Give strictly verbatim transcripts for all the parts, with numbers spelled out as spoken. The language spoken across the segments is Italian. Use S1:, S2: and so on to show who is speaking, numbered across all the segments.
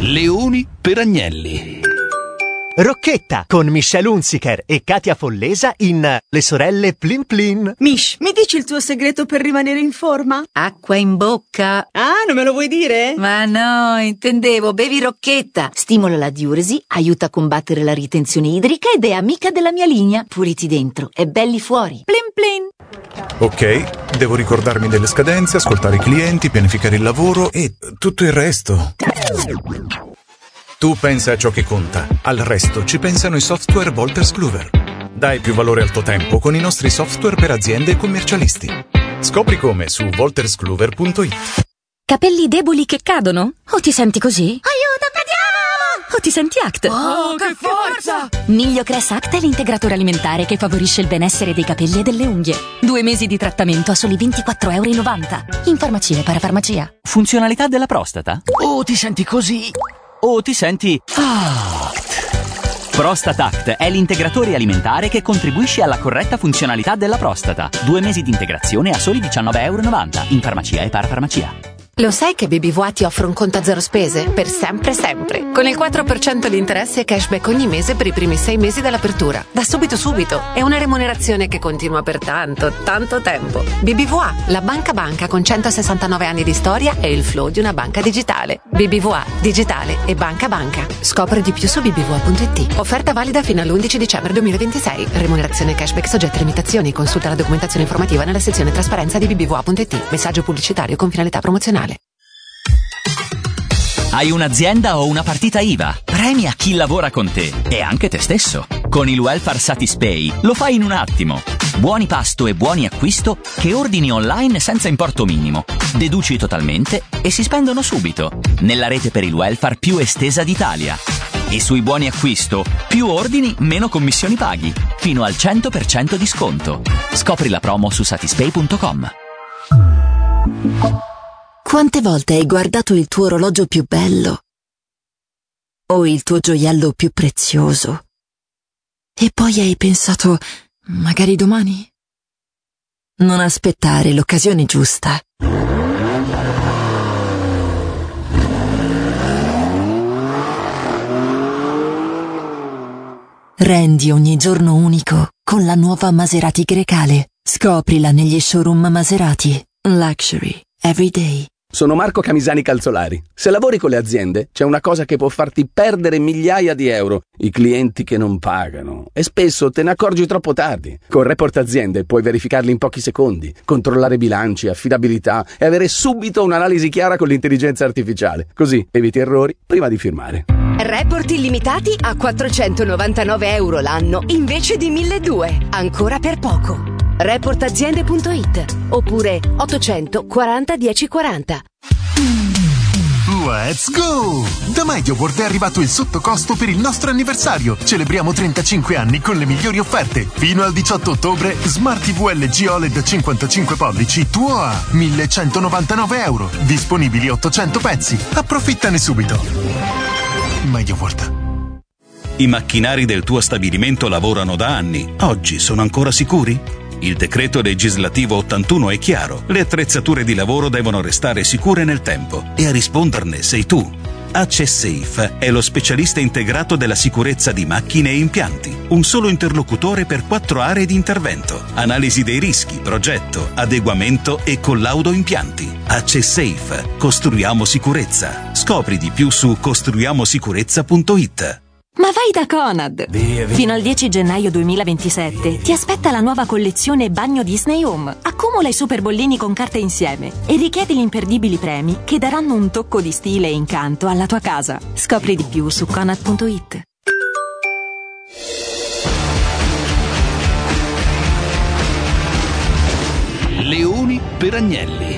S1: Leoni per agnelli.
S2: Rocchetta con Michelle Hunziker e Katia Follesa in Le sorelle Plin Plin.
S3: Mish, mi dici il tuo segreto per rimanere in forma?
S4: Acqua in bocca.
S3: Ah, non me lo vuoi dire?
S4: Ma no, intendevo, bevi Rocchetta. Stimola la diuresi, aiuta a combattere la ritenzione idrica ed è amica della mia linea. Puliti dentro e belli fuori. Plin plin.
S5: Ok, devo ricordarmi delle scadenze, ascoltare i clienti, pianificare il lavoro e tutto il resto. Tu pensa a ciò che conta, al resto ci pensano i software Wolters Kluwer. Dai più valore al tuo tempo con i nostri software per aziende e commercialisti. Scopri come su wolters kluwer punto it.
S6: Capelli deboli che cadono? O ti senti così?
S7: Aiuto, cadiamo!
S6: O ti senti Act?
S7: Oh, che forza!
S6: Migliocress Act è l'integratore alimentare che favorisce il benessere dei capelli e delle unghie. Due mesi di trattamento a soli ventiquattro e novanta euro. In farmacia e parafarmacia.
S8: Funzionalità della prostata? O ti senti così? O ti senti Act. ProstataCt è l'integratore alimentare che contribuisce alla corretta funzionalità della prostata. Due mesi di integrazione a soli diciannove e novanta euro in farmacia e parafarmacia.
S9: Lo sai che B B V A ti offre un conto a zero spese? Per sempre sempre. Con il quattro per cento di interessi e cashback ogni mese per i primi sei mesi dall'apertura. Da subito subito. È una remunerazione che continua per tanto, tanto tempo. B B V A, la banca banca con centosessantanove anni di storia e il flow di una banca digitale. B B V A, digitale e banca banca. Scopri di più su b b v a punto it. Offerta valida fino all'undici dicembre duemilaventisei. Remunerazione cashback soggetta a limitazioni. Consulta la documentazione informativa nella sezione trasparenza di b b v a punto it. Messaggio pubblicitario con finalità promozionale.
S8: Hai un'azienda o una partita I V A? Premia chi lavora con te e anche te stesso. Con il Welfare Satispay lo fai in un attimo. Buoni pasto e buoni acquisto che ordini online senza importo minimo. Deduci totalmente e si spendono subito. Nella rete per il welfare più estesa d'Italia. E sui buoni acquisto, più ordini, meno commissioni paghi. Fino al cento per cento di sconto. Scopri la promo su satispay punto com.
S10: Quante volte hai guardato il tuo orologio più bello? O il tuo gioiello più prezioso? E poi hai pensato, magari domani? Non aspettare l'occasione giusta. Rendi ogni giorno unico con la nuova Maserati Grecale. Scoprila negli showroom Maserati. Luxury. Every day.
S11: Sono Marco Camisani Calzolari. Se lavori con le aziende, c'è una cosa che può farti perdere migliaia di euro: i clienti che non pagano. E spesso te ne accorgi troppo tardi. Con Report Aziende puoi verificarli in pochi secondi, controllare bilanci, affidabilità e avere subito un'analisi chiara con l'intelligenza artificiale. Così eviti errori prima di firmare.
S12: Report illimitati a quattrocentonovantanove euro l'anno invece di milleduecento. Ancora per poco. report aziende punto it oppure ottocento quaranta dieci quaranta.
S13: Let's go! Da MediaWorld è arrivato il sottocosto per il nostro anniversario. Celebriamo trentacinque anni con le migliori offerte. Fino al diciotto ottobre, Smart T V L G O L E D cinquantacinque pollici tuo a millecentonovantanove euro. Disponibili ottocento pezzi. Approfittane subito. MediaWorld.
S1: I macchinari del tuo stabilimento lavorano da anni. Oggi sono ancora sicuri? Il decreto legislativo ottantuno è chiaro. Le attrezzature di lavoro devono restare sicure nel tempo e a risponderne sei tu. AccessSafe è lo specialista integrato della sicurezza di macchine e impianti. Un solo interlocutore per quattro aree di intervento. Analisi dei rischi, progetto, adeguamento e collaudo impianti. AccessSafe. Costruiamo sicurezza. Scopri di più su costruiamo sicurezza punto it.
S6: Ma vai da Conad!
S1: Via, via.
S6: Fino al dieci gennaio duemilaventisette ti aspetta la nuova collezione Bagno Disney Home. Accumula i super bollini con carte insieme e richiedi gli imperdibili premi che daranno un tocco di stile e incanto alla tua casa. Scopri di più su conad punto it.
S1: Leoni per agnelli.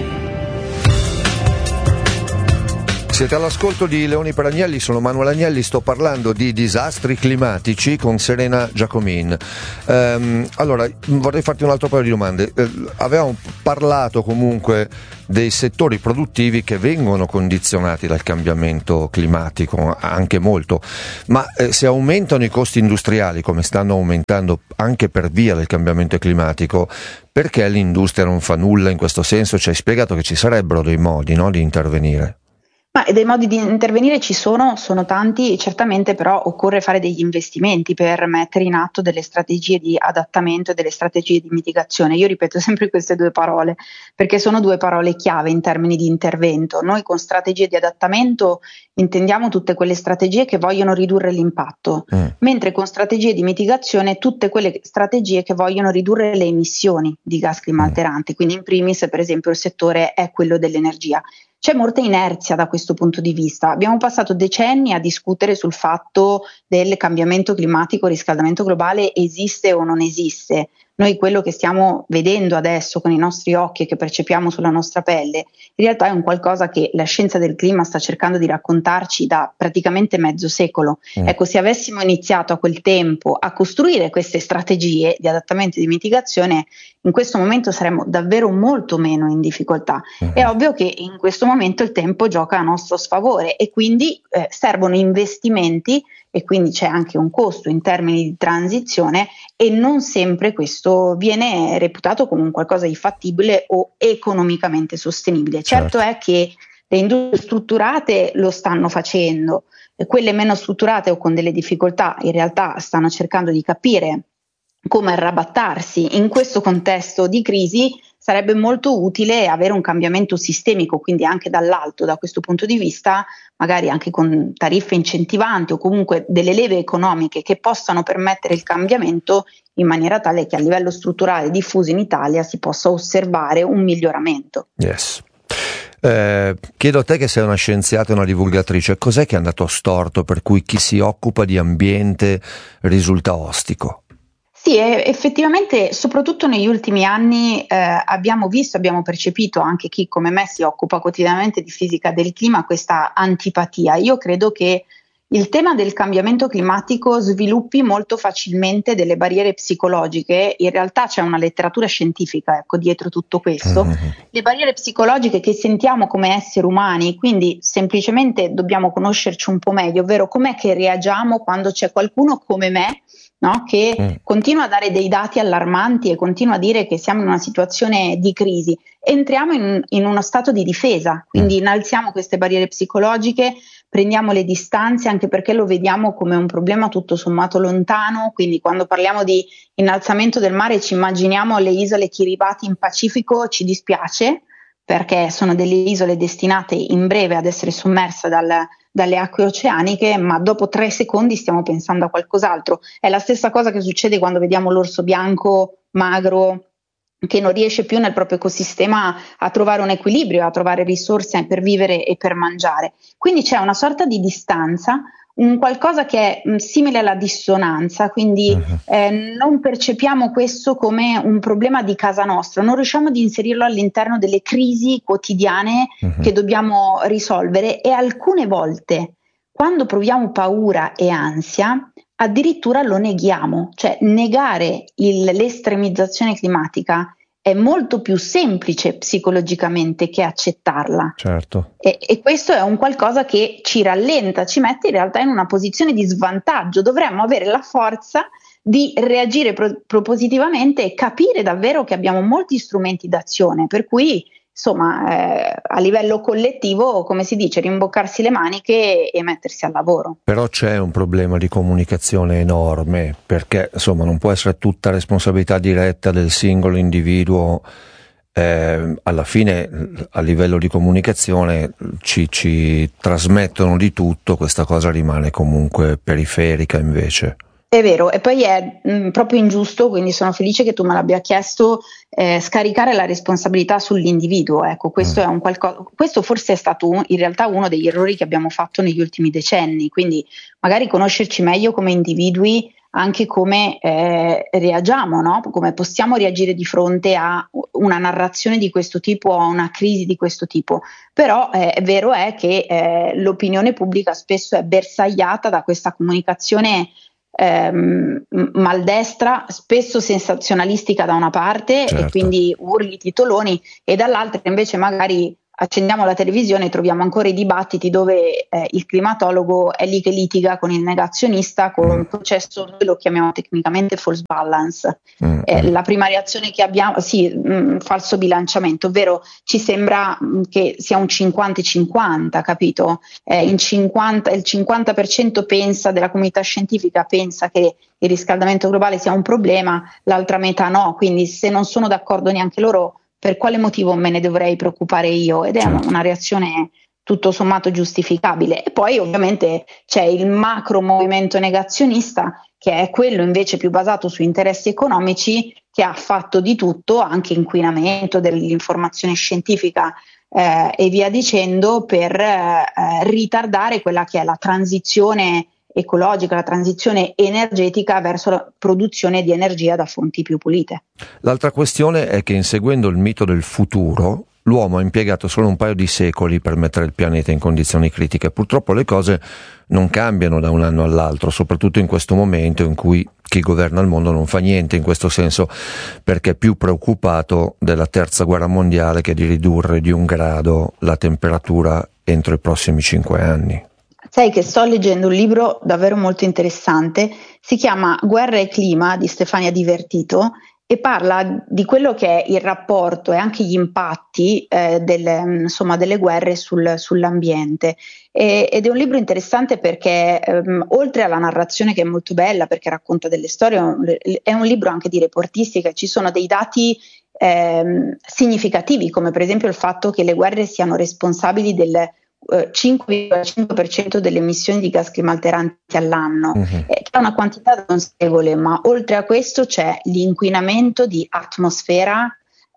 S14: Siete all'ascolto di Leoni per Agnelli, sono Manuel Agnelli, sto parlando di disastri climatici con Serena Giacomin. Um, allora, vorrei farti un altro paio di domande. Uh, avevamo parlato comunque dei settori produttivi che vengono condizionati dal cambiamento climatico, anche molto, ma eh, se aumentano i costi industriali come stanno aumentando anche per via del cambiamento climatico, perché l'industria non fa nulla in questo senso? Ci hai spiegato che ci sarebbero dei modi, no, di intervenire.
S15: Ma dei modi di intervenire ci sono, sono tanti, certamente però occorre fare degli investimenti per mettere in atto delle strategie di adattamento e delle strategie di mitigazione. Io ripeto sempre queste due parole, perché sono due parole chiave in termini di intervento. Noi con strategie di adattamento intendiamo tutte quelle strategie che vogliono ridurre l'impatto, mm. mentre con strategie di mitigazione tutte quelle strategie che vogliono ridurre le emissioni di gas climalteranti, quindi in primis per esempio il settore è quello dell'energia. C'è molta inerzia da questo punto di vista. Abbiamo passato decenni a discutere sul fatto del cambiamento climatico, riscaldamento globale esiste o non esiste. Noi quello che stiamo vedendo adesso con i nostri occhi e che percepiamo sulla nostra pelle, in realtà è un qualcosa che la scienza del clima sta cercando di raccontarci da praticamente mezzo secolo. Mm. Ecco, se avessimo iniziato a quel tempo a costruire queste strategie di adattamento e di mitigazione, in questo momento saremmo davvero molto meno in difficoltà. Mm. È ovvio che in questo momento il tempo gioca a nostro sfavore e quindi eh, servono investimenti e quindi c'è anche un costo in termini di transizione e non sempre questo viene reputato come un qualcosa di fattibile o economicamente sostenibile. Certo, certo è che le industrie strutturate lo stanno facendo, quelle meno strutturate o con delle difficoltà in realtà stanno cercando di capire come arrabattarsi. In questo contesto di crisi sarebbe molto utile avere un cambiamento sistemico, quindi anche dall'alto da questo punto di vista, magari anche con tariffe incentivanti o comunque delle leve economiche che possano permettere il cambiamento in maniera tale che a livello strutturale diffuso in Italia si possa osservare un miglioramento.
S14: Yes. Eh, chiedo a te che sei una scienziata e una divulgatrice, cos'è che è andato storto per cui chi si occupa di ambiente risulta ostico?
S15: Sì, effettivamente, soprattutto negli ultimi anni eh, abbiamo visto, abbiamo percepito, anche chi come me si occupa quotidianamente di fisica del clima, questa antipatia. Io credo che il tema del cambiamento climatico sviluppi molto facilmente delle barriere psicologiche. In realtà c'è una letteratura scientifica, ecco, dietro tutto questo. Mm-hmm. Le barriere psicologiche che sentiamo come esseri umani, quindi semplicemente dobbiamo conoscerci un po' meglio, ovvero com'è che reagiamo quando c'è qualcuno come me, no, che mm. continua a dare dei dati allarmanti e continua a dire che siamo in una situazione di crisi. Entriamo in, in uno stato di difesa, quindi mm. innalziamo queste barriere psicologiche, prendiamo le distanze, anche perché lo vediamo come un problema tutto sommato lontano. Quindi quando parliamo di innalzamento del mare ci immaginiamo le isole Kiribati in Pacifico, ci dispiace perché sono delle isole destinate in breve ad essere sommerse dal dalle acque oceaniche, ma dopo tre secondi stiamo pensando a qualcos'altro. È la stessa cosa che succede quando vediamo l'orso bianco magro che non riesce più nel proprio ecosistema a trovare un equilibrio, a trovare risorse per vivere e per mangiare. Quindi c'è una sorta di distanza, un qualcosa che è mh, simile alla dissonanza, quindi uh-huh. eh, non percepiamo questo come un problema di casa nostra, non riusciamo ad inserirlo all'interno delle crisi quotidiane uh-huh. che dobbiamo risolvere, e alcune volte quando proviamo paura e ansia addirittura lo neghiamo, cioè negare il, l'estremizzazione climatica è molto più semplice psicologicamente che accettarla. Certo. E, e questo è un qualcosa che ci rallenta, ci mette in realtà in una posizione di svantaggio. Dovremmo avere la forza di reagire pro- propositivamente e capire davvero che abbiamo molti strumenti d'azione, per cui insomma eh, a livello collettivo, come si dice, rimboccarsi le maniche e mettersi al lavoro.
S14: Però c'è un problema di comunicazione enorme, perché insomma non può essere tutta responsabilità diretta del singolo individuo. Eh, alla fine a livello di comunicazione ci, ci trasmettono di tutto, questa cosa rimane comunque periferica invece.
S15: È vero, e poi è mh, proprio ingiusto, quindi sono felice che tu me l'abbia chiesto, eh, scaricare la responsabilità sull'individuo. Ecco, questo mm. è un qualcosa, questo forse è stato un, in realtà uno degli errori che abbiamo fatto negli ultimi decenni, quindi magari conoscerci meglio come individui, anche come eh, reagiamo, no? Come possiamo reagire di fronte a una narrazione di questo tipo o a una crisi di questo tipo. Però eh, è vero è che eh, l'opinione pubblica spesso è bersagliata da questa comunicazione Ehm, maldestra, spesso sensazionalistica da una parte, certo. e quindi urli, titoloni, e dall'altra invece magari accendiamo la televisione e troviamo ancora i dibattiti dove eh, il climatologo è lì che litiga con il negazionista con un processo, noi lo chiamiamo tecnicamente false balance. Mm. Eh, la prima reazione che abbiamo, sì, mh, falso bilanciamento, ovvero ci sembra mh, che sia un cinquanta cinquanta, capito? Eh, in cinquanta, il cinquanta per cento pensa, della comunità scientifica pensa che il riscaldamento globale sia un problema, l'altra metà no, quindi se non sono d'accordo neanche loro, per quale motivo me ne dovrei preoccupare io? Ed è certo. una reazione tutto sommato giustificabile. E poi ovviamente c'è il macro movimento negazionista, che è quello invece più basato su interessi economici, che ha fatto di tutto, anche inquinamento dell'informazione scientifica eh, e via dicendo, per eh, ritardare quella che è la transizione ecologica, la transizione energetica verso la produzione di energia da fonti più pulite.
S14: L'altra questione è che, inseguendo il mito del futuro, l'uomo ha impiegato solo un paio di secoli per mettere il pianeta in condizioni critiche. Purtroppo le cose non cambiano da un anno all'altro, soprattutto in questo momento in cui chi governa il mondo non fa niente in questo senso, perché è più preoccupato della terza guerra mondiale che di ridurre di un grado la temperatura entro i prossimi cinque anni.
S15: Sai che sto leggendo un libro davvero molto interessante, si chiama Guerra e clima di Stefania Divertito e parla di quello che è il rapporto e anche gli impatti eh, delle, insomma, delle guerre sul, sull'ambiente. E, ed è un libro interessante perché ehm, oltre alla narrazione, che è molto bella perché racconta delle storie, è un libro anche di reportistica, ci sono dei dati ehm, significativi, come per esempio il fatto che le guerre siano responsabili del cinque virgola cinque per cento delle emissioni di gas climalteranti all'anno, uh-huh. eh, che è una quantità notevole, ma oltre a questo c'è l'inquinamento di atmosfera,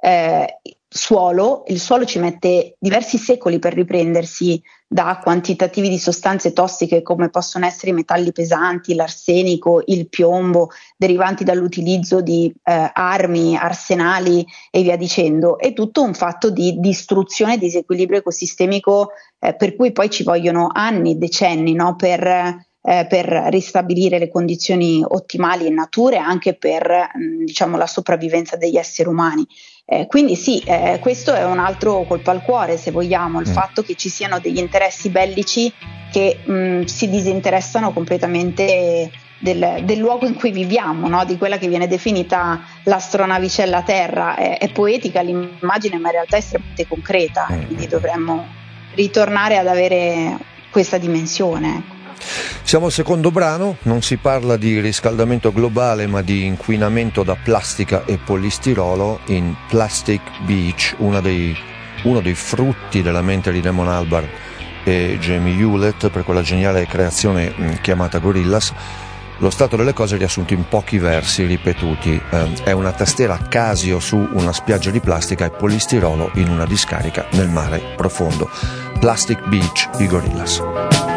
S15: eh, suolo. Il suolo ci mette diversi secoli per riprendersi da quantitativi di sostanze tossiche come possono essere i metalli pesanti, l'arsenico, il piombo, derivanti dall'utilizzo di eh, armi, arsenali e via dicendo. È tutto un fatto di distruzione e disequilibrio ecosistemico eh, per cui poi ci vogliono anni, decenni, no? per, eh, per ristabilire le condizioni ottimali in natura e anche per mh, diciamo, la sopravvivenza degli esseri umani. Eh, quindi sì, eh, questo è un altro colpo al cuore, se vogliamo, il mm. fatto che ci siano degli interessi bellici che mh, si disinteressano completamente del, del luogo in cui viviamo, no? Di quella che viene definita l'astronavicella Terra. È, è poetica l'immagine, ma in realtà è estremamente concreta, mm. quindi dovremmo ritornare ad avere questa dimensione.
S14: Siamo al secondo brano, non si parla di riscaldamento globale ma di inquinamento da plastica e polistirolo in Plastic Beach, una dei, uno dei frutti della mente di Damon Albarn e Jamie Hewlett per quella geniale creazione mh, chiamata Gorillaz. Lo stato delle cose riassunto in pochi versi ripetuti, eh, è una tastiera Casio su una spiaggia di plastica e polistirolo in una discarica nel mare profondo. Plastic Beach, i Gorillaz.